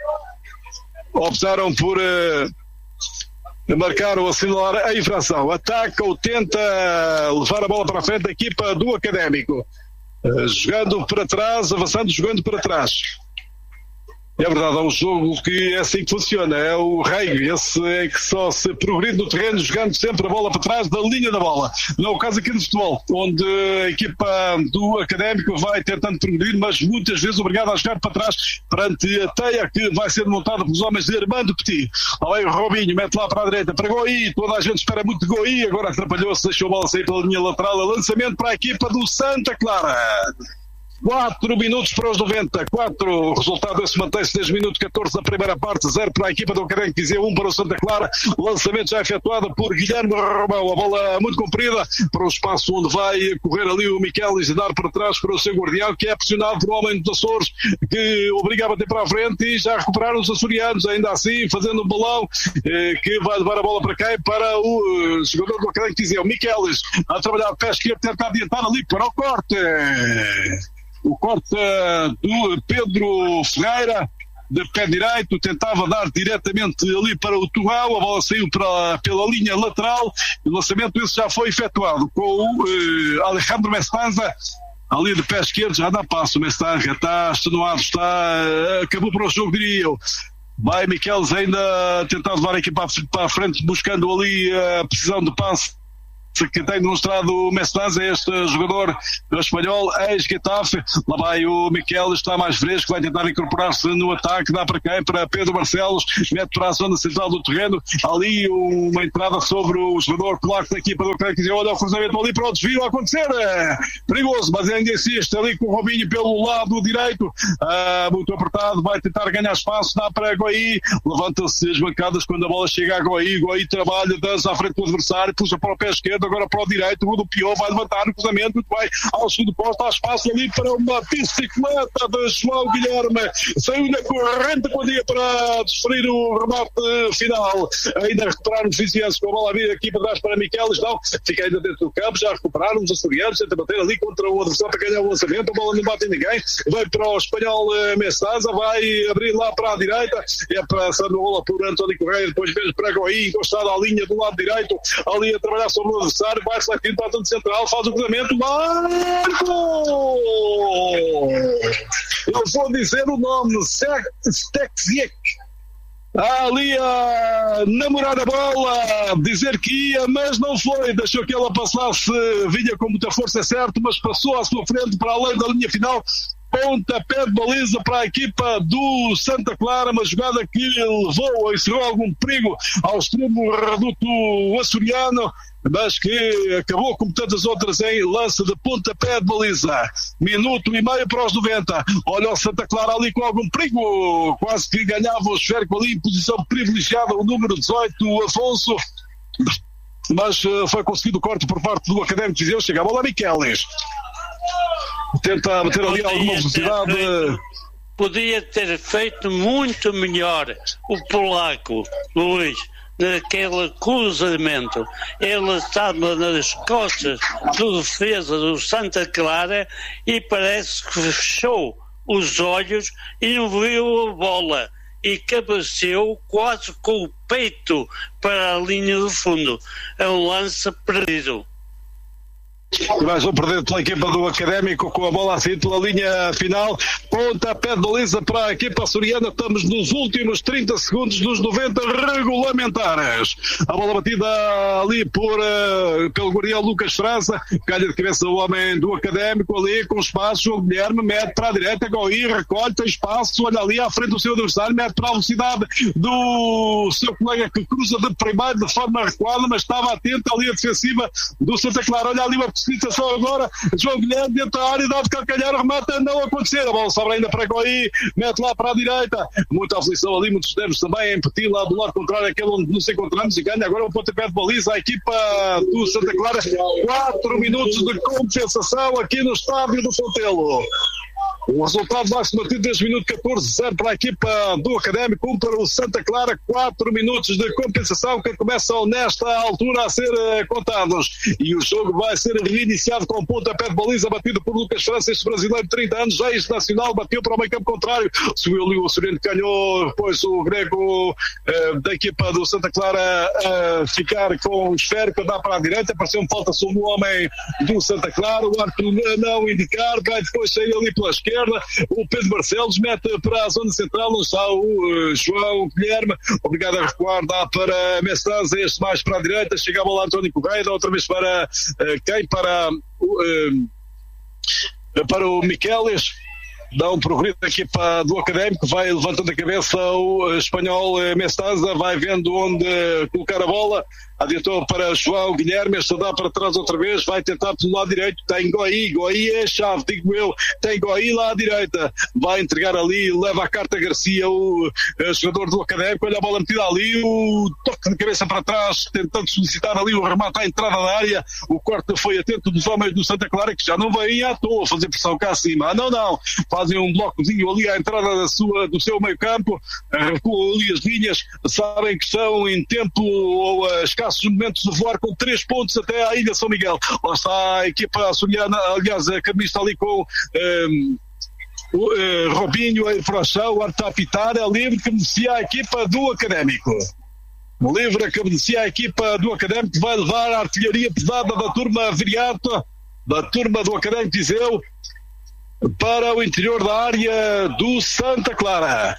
marcar ou assinalar a infração. Ataca ou tenta levar a bola para a frente da equipa do Académico. Jogando para trás, avançando, jogando para trás. É verdade, é um jogo que é assim que funciona, é o rugby, esse é que só se progride no terreno jogando sempre a bola para trás da linha da bola. Não é o caso aqui no futebol, onde a equipa do Académico vai tentando progredir, mas muitas vezes obrigada a jogar para trás perante a teia que vai ser montada pelos homens de Armando Petit. Aí o Robinho mete lá para a direita, para Goi, toda a gente espera muito de Goi, agora atrapalhou-se, deixou a bola sair pela linha lateral, lançamento para a equipa do Santa Clara. 4 minutos para os 90, 4, o resultado esse mantém-se desde o minuto 14 da primeira parte, 0 para a equipa do Académico Viseu, 1 para o Santa Clara, o lançamento já efetuado por Guilherme Romão, a bola muito comprida para o espaço onde vai correr ali o Miquelis e dar para trás para o seu guardião, que é pressionado por um homem dos Açores, que obriga a bater para a frente e já recuperaram os açorianos, ainda assim fazendo um balão que vai levar a bola para cá para o jogador do Académico Viseu, Miquelis, a trabalhar de pé esquerdo, tenta adiantar ali para o corte. O corte do Pedro Ferreira, de pé direito, tentava dar diretamente ali para o Turral, a bola saiu pela linha lateral, o lançamento esse já foi efetuado com o Alejandro Mestanza, ali de pé esquerdo, já dá passo, o Mestanza está extenuado, acabou para o jogo, diria eu. Vai Miquelis ainda tentar levar a equipa para a frente, buscando ali a precisão de passe que tem demonstrado o Mestanza, este jogador espanhol, ex-Getafe. Lá vai o Miquelis, está mais fresco, vai tentar incorporar-se no ataque, dá para quem? Para Pedro Barcelos, mete para a zona central do terreno, ali uma entrada sobre o jogador polaco da equipa do Académico, olha o cruzamento ali para o desvio a acontecer, perigoso, mas ainda insiste ali com o Robinho pelo lado direito, muito apertado, vai tentar ganhar espaço, dá para Goi, levanta-se as bancadas quando a bola chega a Goi, Goi trabalha, dança à frente do adversário, puxa para o pé esquerdo, agora para o direito, o Rodopiou vai levantar o cruzamento, muito bem, ao segundo posto, há espaço ali para uma bicicleta de João Guilherme, saiu na corrente quando ia para desferir o remate final, ainda recuperaram os vizinhanços com a bola a vir aqui para trás para Miquelis, não, fica ainda dentro do campo, já recuperaram os açorianos, tenta bater ali contra o adversário para ganhar o lançamento, a bola não bate em ninguém, vai para o espanhol Mestanza, vai abrir lá para a direita, é passando a bola por António Correia, depois mesmo para Goi, encostado à linha do lado direito, ali a trabalhar sobre o adversário, vai sair para a zona central, faz o cruzamento, Marco! Eu vou dizer o nome, Stekziek. Ali a namorar a bola, dizer que ia, mas não foi, deixou que ela passasse, vinha com muita força, é certo, mas passou à sua frente para além da linha final. Pontapé de baliza para a equipa do Santa Clara, uma jogada que levou e encerrou algum perigo ao extremo reduto açoriano, mas que acabou, como tantas outras, em lance de pontapé de baliza. Minuto e meio para os 90. Olha o Santa Clara ali com algum perigo, quase que ganhava o esférico ali em posição privilegiada, o número 18, o Afonso, mas foi conseguido o corte por parte do Académico de Viseu, chega a bola a Miquelis. Tenta bater ali alguma velocidade. Podia ter feito muito melhor o polaco, Luís, naquele cruzamento. Ele estava nas costas do defesa do Santa Clara e parece que fechou os olhos e não viu a bola e cabeceou quase com o peito para a linha do fundo. É um lance perdido. Mais um perder pela equipa do Académico com a bola assim pela linha final, pontapé de baliza para a equipa açoriana. Estamos nos últimos 30 segundos dos 90 regulamentares. A bola batida ali pelo guardião Lucas França, calha de cabeça o homem do Académico ali com espaço, o Guilherme mete para a direita, Goi recolhe, tem espaço, olha ali à frente do seu adversário, mete para a velocidade do seu colega que cruza de primeiro de forma recuada, mas estava atento ali a defensiva do Santa Clara. Olha ali uma precipitação agora, João Guilherme dentro da área, dá de calcanhar, remata, não acontecer, a bola sobra ainda para Goi, mete lá para a direita, muita aflição ali, muitos nervos também em Petit, lá do lado contrário, aquele onde nos encontramos, e ganha agora um pontapé de baliza a equipa do Santa Clara. 4 minutos de compensação aqui no estádio do Fontelo. O resultado vai se manter desde o minuto 14, 0 para a equipa do Académico, 1 para o Santa Clara. 4 minutos de compensação que começam nesta altura a ser contados. E o jogo vai ser reiniciado com um pontapé de baliza batido por Lucas França, este brasileiro de 30 anos, ex-nacional, bateu para o meio campo contrário. Subiu ali o Açoriano, ganhou depois o grego da equipa do Santa Clara a ficar com o esférico, dá para a direita, apareceu falta sobre o homem do Santa Clara, o árbitro não indicar, vai depois sair ali pela esquerda. esquerda, o Pedro Barcelos mete para a zona central, onde está o João Guilherme, obrigado a recuar, dá para Mestanza, este mais para a direita, chega a bola António Correia, dá outra vez para quem? Para o Miquelis. Dá um progresso da equipa do Académico, vai levantando a cabeça o espanhol Mestanza, vai vendo onde colocar a bola, adiantou para João Guilherme, este dá para trás outra vez, vai tentar pelo lado direito, tem Goi é a chave, digo eu, tem Goi lá à direita, vai entregar ali, leva a carta Garcia, o jogador do Académico, olha a bola metida ali, o toque de cabeça para trás, tentando solicitar ali o remate à entrada da área, o corte foi atento dos homens do Santa Clara, que já não vêm à toa fazer pressão cá acima, não, fazem um blocozinho ali à entrada do seu meio campo, recuam ali as linhas, sabem que estão em tempo ou escassos momentos de voar com 3 pontos até à Ilha São Miguel. Lá está a equipa açoriana, aliás a camisa ali com o Robinho a ir para o chão, o árbitro a apitar, é livre que beneficia a equipa do Académico. Livre que beneficia a equipa do Académico, que vai levar a artilharia pesada da turma Viriato, da turma do Académico de Viseu, para o interior da área do Santa Clara.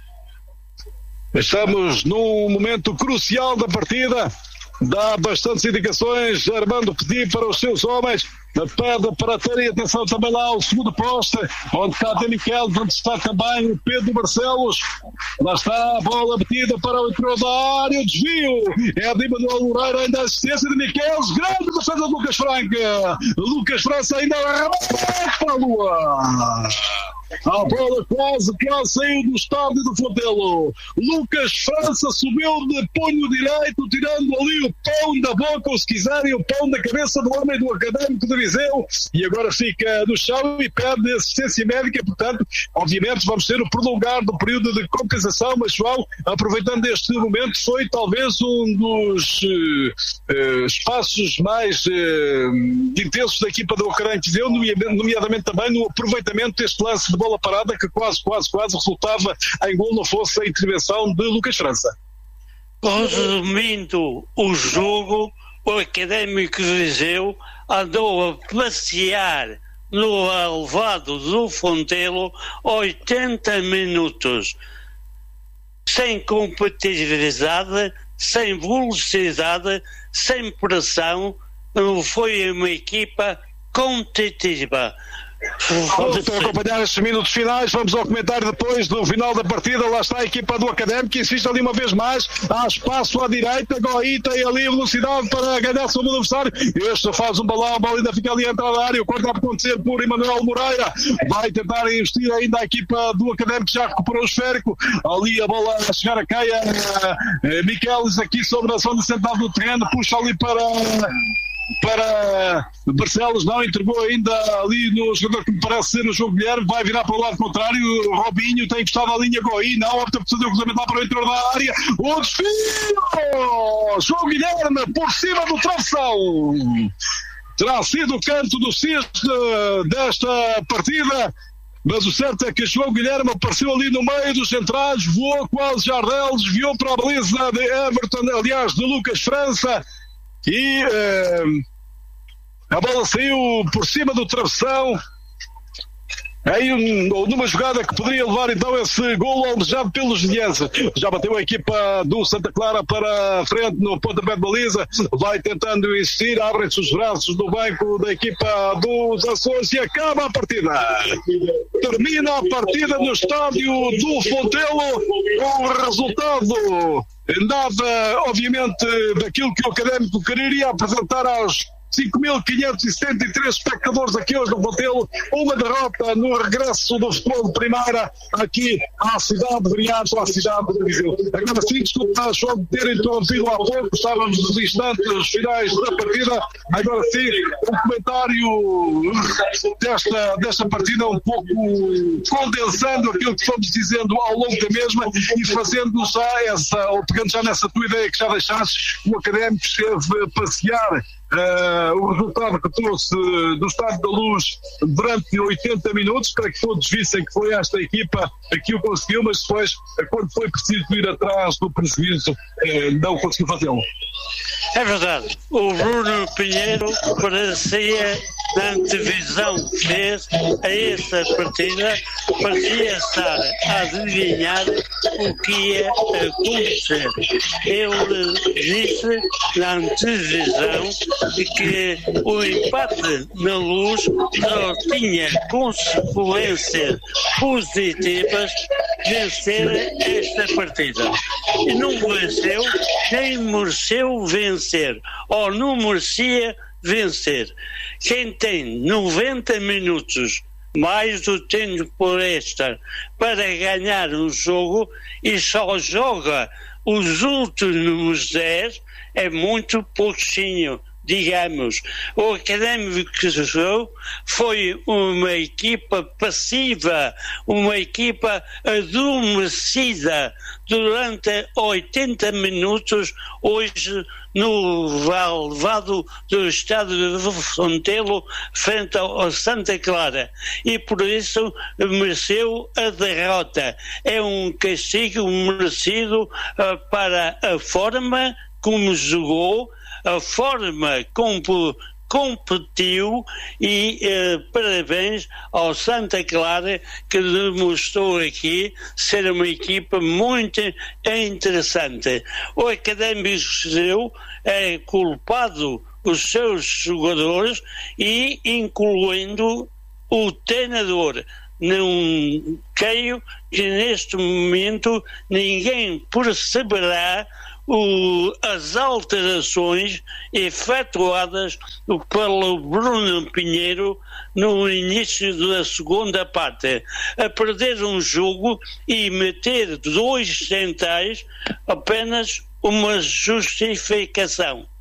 Estamos num momento crucial da partida, dá bastantes indicações, Armando pedir para os seus homens, pede para terem atenção também lá ao segundo poste, onde está De Miquel, onde está também o Pedro Barcelos. Lá está a bola metida para o interior da área, o desvio é de Manuel Moreira, ainda a assistência de Miquel, grande defesa de Lucas Franca. Lucas França ainda arremete para a lua. A bola quase saiu do estádio do Fontelo. Lucas França subiu de punho direito, tirando ali o pão da boca, ou se quiserem, o pão da cabeça do homem do Académico de Viseu, e agora fica no chão e pede assistência médica. Portanto, obviamente vamos ter o prolongar do período de compensação, mas João, aproveitando este momento, foi talvez um dos espaços mais intensos da equipa do Académico de Viseu, nomeadamente também no aproveitamento deste lance de bola parada que quase resultava em gol, não fosse a intervenção de Lucas França. Resumindo o jogo, o Académico de Viseu andou a passear no elevado do Fontelo 80 minutos, sem competitividade, sem velocidade, sem pressão. Foi uma equipa competitiva. Vamos então acompanhar estes minutos finais, vamos ao comentário depois do final da partida. Lá está a equipa do Académico, que insiste ali uma vez mais, há espaço à direita, Goi tem ali velocidade para ganhar sobre o adversário, este faz um balão, a bola ainda fica ali a entrar na área, o corte a acontecer por Emanuel Moreira, vai tentar investir ainda a equipa do Académico, que já recuperou o esférico, ali a bola a chegar a Caia, Miquelis aqui sobre a zona central do terreno, puxa ali para Barcelos, não entregou ainda ali no jogador que me parece ser o João Guilherme, vai virar para o lado contrário, o Robinho tem encostado a linha Goi, não, opta por fazer o cruzamento para o interior da área, o desfio, João Guilherme por cima do travessão, terá sido o canto do cisne desta partida, mas o certo é que João Guilherme apareceu ali no meio dos centrais, voou quase Jardel, desviou para a baliza de Everton, aliás de Lucas França, e a bola saiu por cima do travessão, aí numa jogada que poderia levar então esse golo almejado pelos vilhenses. Já bateu a equipa do Santa Clara para a frente no pontapé de baliza, vai tentando insistir, abrem-se os braços do banco da equipa dos Açores e acaba a partida. Termina a partida no estádio do Fontelo com o resultado nada, obviamente, daquilo que o Académico queria apresentar aos 5.573 espectadores aqui hoje no Fontelo, uma derrota no regresso do futebol de primeira aqui à cidade de Viriato, à cidade de Viseu. Agora sim, desculpa, João, de ter interrompido há pouco, estávamos nos instantes finais da partida. Agora sim, um comentário desta partida um pouco condensando aquilo que fomos dizendo ao longo da mesma e fazendo já ou pegando já nessa tua ideia que já deixaste, o Académico esteve a passear o resultado que trouxe do Estádio da Luz durante 80 minutos. Creio que todos vissem que foi esta equipa que o conseguiu, mas depois, quando foi preciso ir atrás do prejuízo, não conseguiu fazê-lo. É verdade. O Bruno Pinheiro parecia, na antevisão que fez a essa partida, parecia estar a adivinhar o que ia acontecer. Ele disse na antevisão que o empate na Luz só tinha consequências positivas vencer esta partida. E não venceu, nem mereceu vencer, ou não merecia vencer. Quem tem 90 minutos mais do tempo por extra para ganhar um jogo e só joga os últimos 10, é muito pouquinho. Digamos, o Académico que jogou foi uma equipa passiva, uma equipa adormecida durante 80 minutos, hoje no relevado do Estádio de Fontelo, frente ao Santa Clara, e por isso mereceu a derrota. É um castigo merecido para a forma como jogou, a forma como competiu, e parabéns ao Santa Clara, que demonstrou aqui ser uma equipa muito interessante. O Académico Viseu é culpado os seus jogadores, e incluindo o treinador. Não creio que neste momento ninguém perceberá as alterações efetuadas pelo Bruno Pinheiro no início da segunda parte, a perder um jogo e meter 2 centrais, apenas uma justificação.